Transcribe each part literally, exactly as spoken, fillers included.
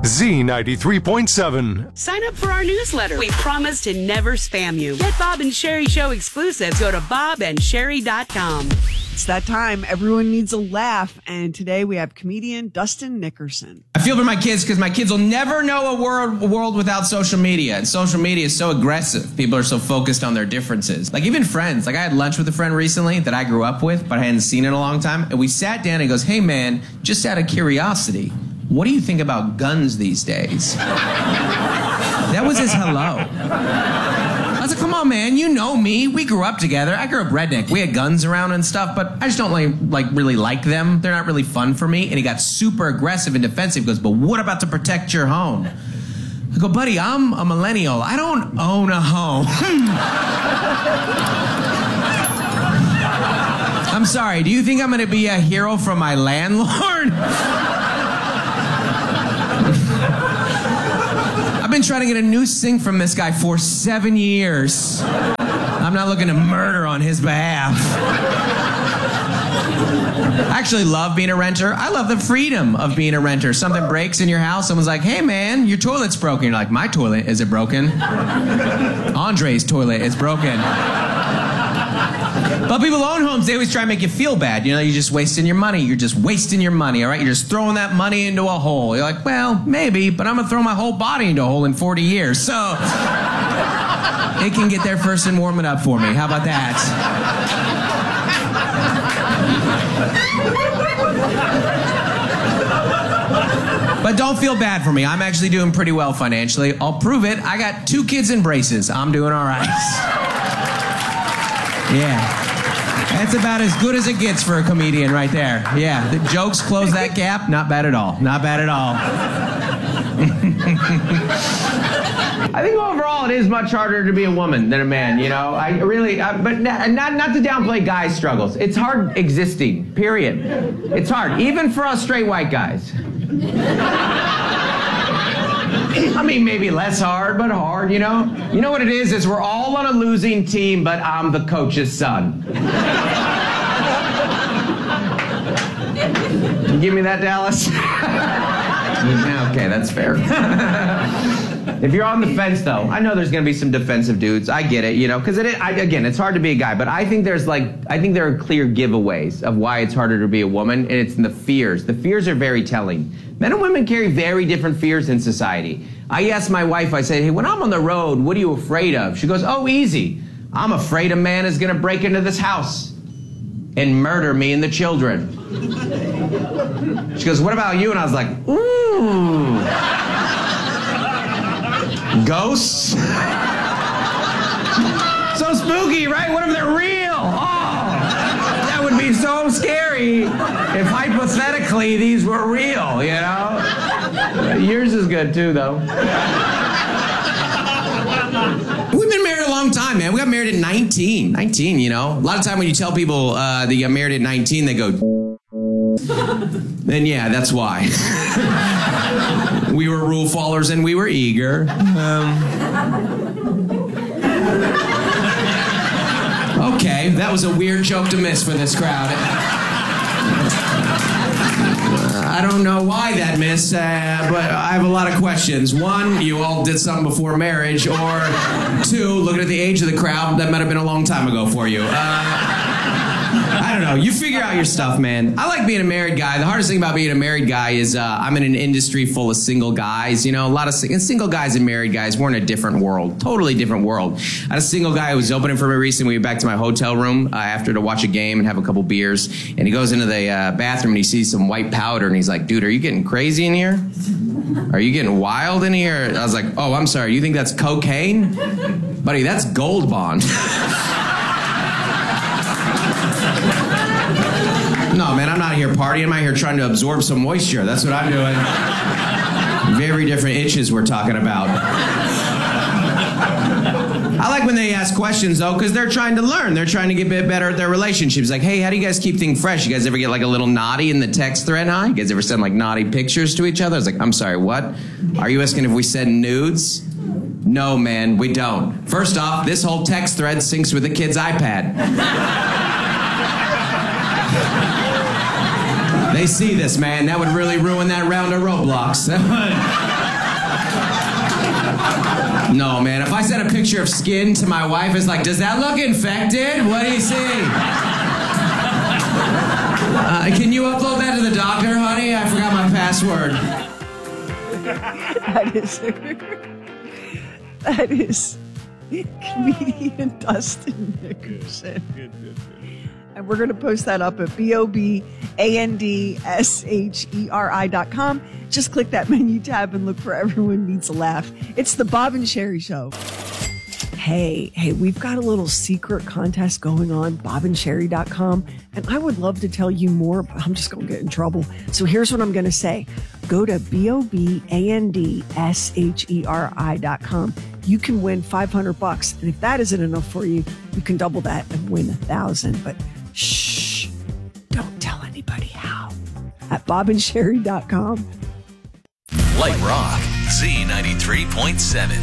Z ninety-three point seven. Sign up for our newsletter. We promise to never spam you. Get Bob and Sherry Show exclusives. Go to bob and sherry dot com. It's that time. Everyone needs a laugh. And today we have comedian Dustin Nickerson. I feel for my kids because my kids will never know a world, a world without social media. And social media is so aggressive. People are so focused on their differences. Like even friends. Like I had lunch with a friend recently that I grew up with, but I hadn't seen in a long time. And we sat down and he goes, hey man, just out of curiosity, what do you think about guns these days? That was his hello. I was like, come on, man, you know me. We grew up together. I grew up redneck. We had guns around and stuff, but I just don't like, like really like them. They're not really fun for me. And he got super aggressive and defensive. He goes, but what about to protect your home? I go, buddy, I'm a millennial. I don't own a home. I'm sorry, do you think I'm gonna be a hero from my landlord? I've been trying to get a new sing from this guy for seven years. I'm not looking to murder on his behalf. I actually love being a renter. I love the freedom of being a renter. Something breaks in your house, someone's like, hey man, your toilet's broken. You're like, my toilet, is it broken? Andre's toilet is broken. But people who own homes, they always try to make you feel bad. You know, you're just wasting your money. You're just wasting your money, all right? You're just throwing that money into a hole. You're like, well, maybe, but I'm going to throw my whole body into a hole in forty years. So it can get there first and warm it up for me. How about that? But don't feel bad for me. I'm actually doing pretty well financially. I'll prove it. I got two kids in braces. I'm doing all right. Yeah. That's about as good as it gets for a comedian right there. Yeah, the jokes close that gap. Not bad at all. Not bad at all. I think overall it is much harder to be a woman than a man, you know? I really, I, but not, not, not to downplay guys' struggles. It's hard existing, period. It's hard, even for us straight white guys. I mean, maybe less hard, but hard, you know? You know what it is? Is we're all on a losing team, but I'm the coach's son. You give me that, Dallas? Okay, that's fair. If you're on the fence, though, I know there's going to be some defensive dudes. I get it, you know, because it, I, again, it's hard to be a guy. But I think there's like, I think there are clear giveaways of why it's harder to be a woman, and it's in the fears. The fears are very telling. Men and women carry very different fears in society. I asked my wife, I said, hey, when I'm on the road, what are you afraid of? She goes, oh, easy. I'm afraid a man is going to break into this house and murder me and the children. She goes, what about you? And I was like, ooh. Ghosts? So spooky, right? What if they're real? Oh, that would be so scary if hypothetically these were real, you know? Yours is good too, though. We've been married a long time, man. We got married at nineteen. nineteen, you know? A lot of time when you tell people uh, that you got married at nineteen, they go, then yeah, that's why. We were rule followers and we were eager. Um, okay, that was a weird joke to miss for this crowd. I don't know why that miss, uh, but I have a lot of questions. One, you all did something before marriage, or two, looking at the age of the crowd, that might have been a long time ago for you. Uh, I don't know. You figure out your stuff, man. I like being a married guy. The hardest thing about being a married guy is uh, I'm in an industry full of single guys. You know, a lot of sing- single guys and married guys. We're in a different world. Totally different world. I had a single guy who was opening for me recently. We went back to my hotel room uh, after to watch a game and have a couple beers. And he goes into the uh, bathroom and he sees some white powder. And he's like, dude, are you getting crazy in here? Are you getting wild in here? I was like, oh, I'm sorry. You think that's cocaine? Buddy, that's Gold Bond. No, man, I'm not here partying. I'm out here trying to absorb some moisture. That's what I'm doing. Very different itches we're talking about. I like when they ask questions, though, because they're trying to learn. They're trying to get a bit better at their relationships. Like, hey, how do you guys keep things fresh? You guys ever get, like, a little naughty in the text thread, huh? You guys ever send, like, naughty pictures to each other? I was like, I'm sorry, what? Are you asking if we send nudes? No, man, we don't. First off, this whole text thread syncs with the kid's iPad. They see this, man. That would really ruin that round of Roblox. No, man. If I send a picture of skin to my wife, it's like, does that look infected? What do you see? Uh, can you upload that to the doctor, honey? I forgot my password. That is... That is comedian Dustin Nickerson. And we're going to post that up at B O B A N D S H E R I dot com. Just click that menu tab and look for Everyone Needs a Laugh. It's the Bob and Sherry Show. Hey, hey, we've got a little secret contest going on, bob and sherry dot com. And I would love to tell you more, but I'm just going to get in trouble. So here's what I'm going to say. Go to B O B A N D S H E R I dot com. You can win five hundred bucks. And if that isn't enough for you, you can double that and win a thousand. But shh, don't tell anybody how. At bob and sherry dot com. Light Rock, Z ninety-three point seven.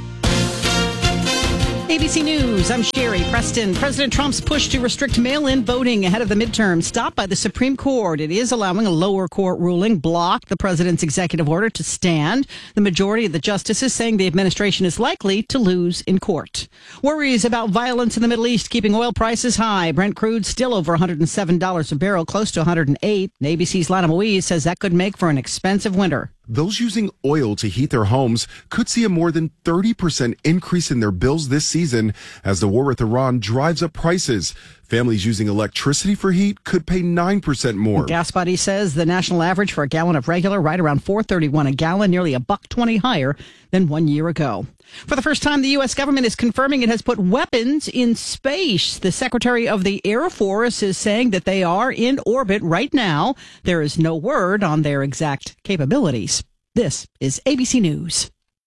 A B C News, I'm Sherry Preston. President Trump's push to restrict mail-in voting ahead of the midterm stopped by the Supreme Court. It is allowing a lower court ruling block the president's executive order to stand. The majority of the justices saying the administration is likely to lose in court. Worries about violence in the Middle East keeping oil prices high. Brent crude still over one hundred seven dollars a barrel, close to one hundred eight. And A B C's Lana Moise says that could make for an expensive winter. Those using oil to heat their homes could see a more than thirty percent increase in their bills this season as the war with Iran drives up prices. Families using electricity for heat could pay nine percent more. Gas Buddy says the national average for a gallon of regular right around four thirty-one a gallon, nearly a buck twenty higher than one year ago. For the first time, the U S government is confirming it has put weapons in space. The Secretary of the Air Force is saying that they are in orbit right now. There is no word on their exact capabilities. This is A B C News.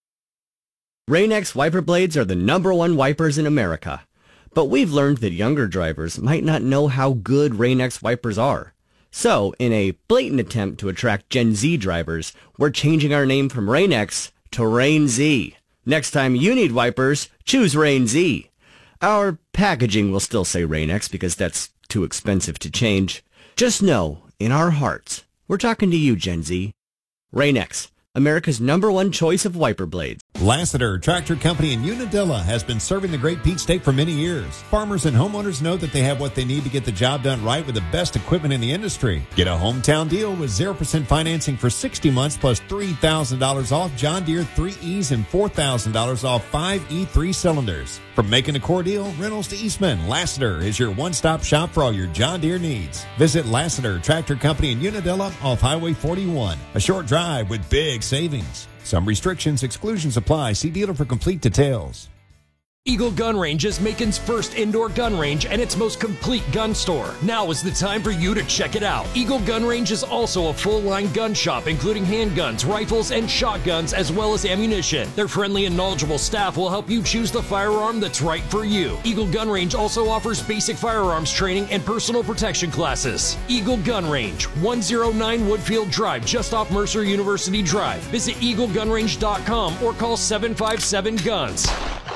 Rain-X wiper blades are the number one wipers in America. But we've learned that younger drivers might not know how good Rain-X wipers are. So, in a blatant attempt to attract Gen Z drivers, we're changing our name from Rain-X to Rain-Z. Next time you need wipers, choose Rain-Z. Our packaging will still say Rain-X because that's too expensive to change. Just know, in our hearts, we're talking to you, Gen Z. Rain-X, America's number one choice of wiper blades. Lassiter Tractor Company in Unadilla has been serving the Great Peach State for many years. Farmers and homeowners know that they have what they need to get the job done right with the best equipment in the industry. Get a hometown deal with zero percent financing for sixty months plus three thousand dollars off John Deere three E's and four thousand dollars off five E three cylinders. From making a core deal, rentals to Eastman, Lassiter is your one-stop shop for all your John Deere needs. Visit Lassiter Tractor Company in Unadilla off Highway forty-one. A short drive with big savings. Some restrictions, exclusions apply. See dealer for complete details. Eagle Gun Range is Macon's first indoor gun range and its most complete gun store. Now is the time for you to check it out. Eagle Gun Range is also a full-line gun shop, including handguns, rifles, and shotguns, as well as ammunition. Their friendly and knowledgeable staff will help you choose the firearm that's right for you. Eagle Gun Range also offers basic firearms training and personal protection classes. Eagle Gun Range, one oh nine Woodfield Drive, just off Mercer University Drive. Visit eagle gun range dot com or call seven five seven guns.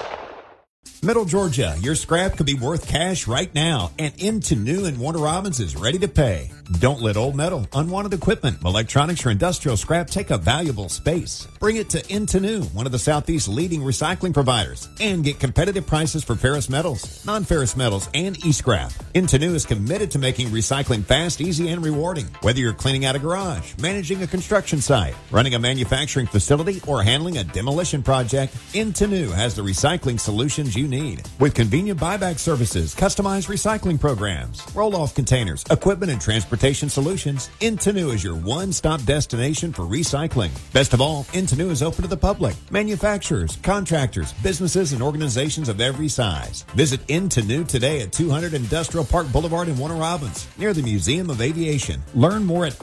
Middle Georgia, your scrap could be worth cash right now, and Into New in Warner Robins is ready to pay. Don't let old metal, unwanted equipment, electronics, or industrial scrap take up valuable space. Bring it to Into New, one of the Southeast's leading recycling providers, and get competitive prices for ferrous metals, non-ferrous metals, and e-scrap. Into New is committed to making recycling fast, easy, and rewarding. Whether you're cleaning out a garage, managing a construction site, running a manufacturing facility, or handling a demolition project, Into New has the recycling solutions you need. With convenient buyback services, customized recycling programs, roll-off containers, equipment, and transportation solutions, Into New is your one-stop destination for recycling. Best of all, Into New is open to the public, manufacturers, contractors, businesses, and organizations of every size. Visit Into New today at two hundred Industrial Park Boulevard in Warner Robins, near the Museum of Aviation. Learn more at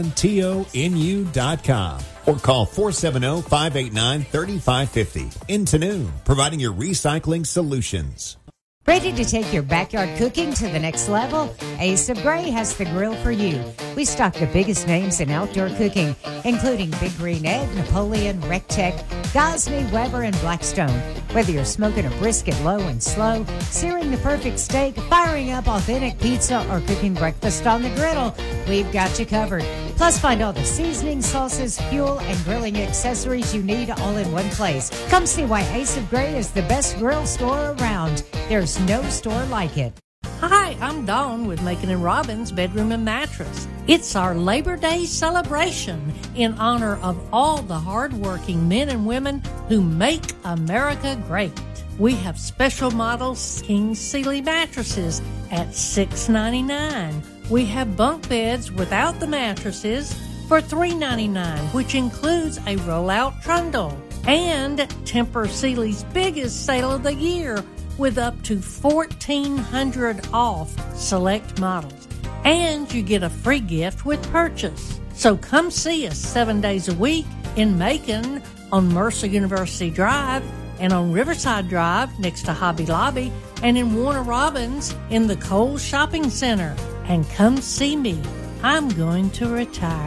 intonu dot com. Or call four seven zero, five eight nine, three five five zero. Into New, providing your recycling solutions. Ready to take your backyard cooking to the next level? Ace of Gray has the grill for you. We stock the biggest names in outdoor cooking, including Big Green Egg, Napoleon, Rectech, Gosney, Weber, and Blackstone. Whether you're smoking a brisket low and slow, searing the perfect steak, firing up authentic pizza, or cooking breakfast on the griddle, we've got you covered. Plus, find all the seasoning, sauces, fuel, and grilling accessories you need all in one place. Come see why Ace of Gray is the best grill store around. There's no store like it. Hi, I'm Dawn with Macon and Robbins Bedroom and Mattress. It's our Labor Day celebration in honor of all the hardworking men and women who make America great. We have special models King Sealy mattresses at six ninety-nine. We have bunk beds without the mattresses for three ninety-nine, which includes a roll-out trundle. And Tempur Sealy's biggest sale of the year with up to fourteen hundred dollars off select models. And you get a free gift with purchase. So come see us seven days a week in Macon on Mercer University Drive and on Riverside Drive next to Hobby Lobby and in Warner Robins in the Kohl's Shopping Center. And come see me. I'm going to retire.